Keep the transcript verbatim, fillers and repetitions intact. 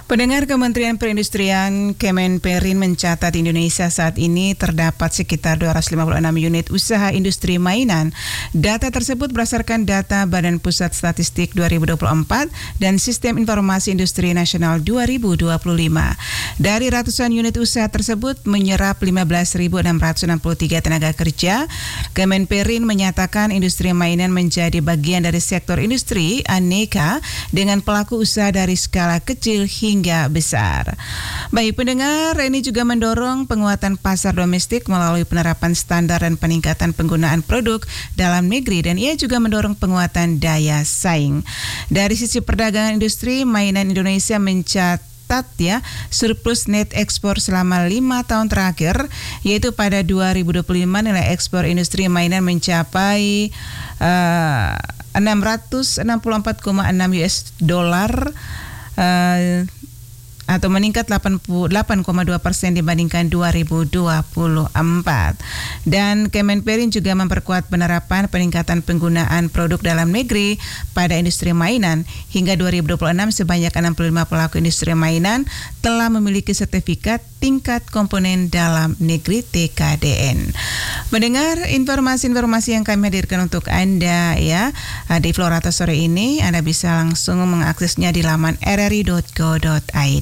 Pendengar, Kementerian Perindustrian Kemenperin mencatat Indonesia saat ini terdapat sekitar dua ratus lima puluh enam unit usaha industri mainan. Data tersebut berdasarkan data Badan Pusat Statistik dua ribu dua puluh empat dan Sistem Informasi Industri Nasional dua ribu dua puluh lima. Dari ratusan unit usaha tersebut menyerap lima belas ribu enam ratus enam puluh tiga tenaga kerja. Kemenperin menyatakan industri mainan menjadi bagian dari sektor industri aneka dengan pelaku usaha dari skala kecil hingga hingga besar. Baik pendengar, ini juga mendorong penguatan pasar domestik melalui penerapan standar dan peningkatan penggunaan produk dalam negeri, dan ia juga mendorong penguatan daya saing. Dari sisi perdagangan industri, mainan Indonesia mencatat ya surplus net ekspor selama lima tahun terakhir, yaitu pada dua ribu dua puluh lima nilai ekspor industri mainan mencapai uh, enam ratus enam puluh empat koma enam US dolar uh, atau meningkat delapan puluh delapan koma dua persen dibandingkan dua ribu dua puluh empat. Dan Kemenperin juga memperkuat penerapan peningkatan penggunaan produk dalam negeri pada industri mainan. Hingga dua ribu dua puluh enam sebanyak enam puluh lima pelaku industri mainan telah memiliki sertifikat tingkat komponen dalam negeri T K D N. Mendengar informasi-informasi yang kami hadirkan untuk Anda ya di Florata sore ini, Anda bisa langsung mengaksesnya di laman r r i dot go dot i d.